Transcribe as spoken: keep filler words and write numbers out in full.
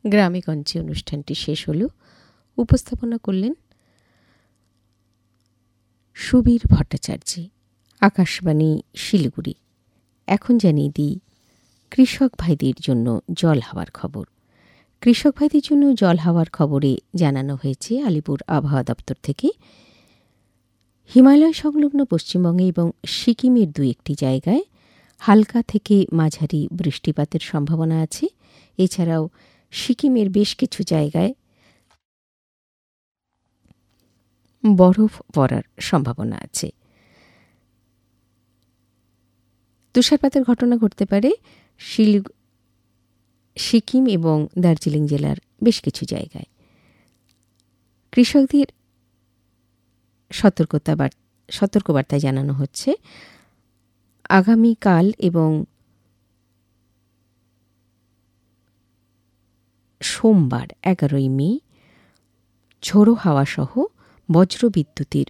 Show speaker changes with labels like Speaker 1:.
Speaker 1: গ্রামেগঞ্জে অনুষ্ঠানটি শেষ হল। উপস্থাপনা করলেন সুবীর ভট্টাচার্য। আকাশবাণী শিলিগুড়ি। এখন জানিয়ে দিই কৃষক ভাইদের জন্য জল হাওয়ার খবর। কৃষক ভাইদের জন্য জল হাওয়ার খবরে জানানো হয়েছে আলিপুর আবহাওয়া দপ্তর থেকে হিমালয় সংলগ্ন পশ্চিমবঙ্গে এবং সিকিমের দু একটি জায়গায় হালকা থেকে মাঝারি বৃষ্টিপাতের সম্ভাবনা আছে। এছাড়াও সিকিমের বেশ কিছু জায়গায় বরফ পড়ার সম্ভাবনা আছে। তুষারপাতের ঘটনা ঘটতে পারে শিলিগু সিকিম এবং দার্জিলিং জেলার বেশ কিছু জায়গায়। কৃষকদের সতর্কতা সতর্কবার্তায় জানানো হচ্ছে আগামীকাল এবং সোমবার এগারোই মে ঝোড়ো হাওয়া সহ বজ্রবিদ্যুতের